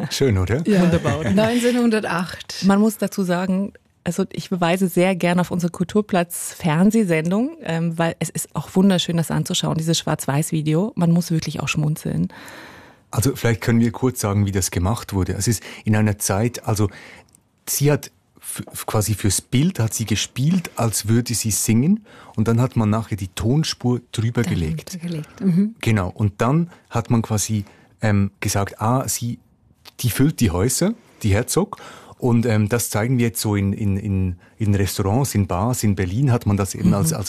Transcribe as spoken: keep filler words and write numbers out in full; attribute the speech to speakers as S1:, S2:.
S1: Schön, oder?
S2: Ja. Wunderbar. neunzehnhundertacht.
S3: Man muss dazu sagen, also ich beweise sehr gerne auf unsere Kulturplatz-Fernsehsendung, ähm, weil es ist auch wunderschön, das anzuschauen, dieses Schwarz-Weiß-Video. Man muss wirklich auch schmunzeln.
S1: Also vielleicht können wir kurz sagen, wie das gemacht wurde. Es ist in einer Zeit, also sie hat f- quasi fürs Bild hat sie gespielt, als würde sie singen, und dann hat man nachher die Tonspur drüber
S3: Dann
S1: gelegt.
S3: drüber gelegt. Mhm.
S1: Genau, und dann hat man quasi ähm, gesagt, ah, sie, die füllt die Häuser, die Herzog. Und ähm, das zeigen wir jetzt so in, in, in, in Restaurants, in Bars, in Berlin hat man das eben mhm. als, als